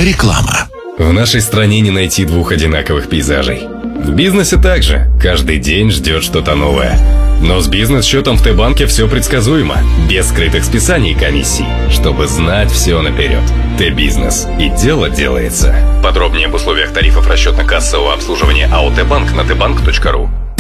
Реклама. В нашей стране не найти двух одинаковых пейзажей. В бизнесе также. Каждый день ждет что-то новое. Но с бизнес-счетом в Т-банке все предсказуемо. Без скрытых списаний и комиссий. Чтобы знать все наперед. Т-бизнес. И дело делается. Подробнее об условиях тарифов расчетно-кассового обслуживания АО Т-банк на tbank.ru.